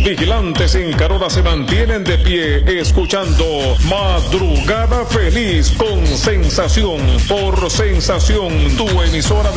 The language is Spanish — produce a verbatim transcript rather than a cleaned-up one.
vigilantes en Carola se mantienen de pie escuchando Madrugada Feliz con Sensación por Sensación, tu emisora de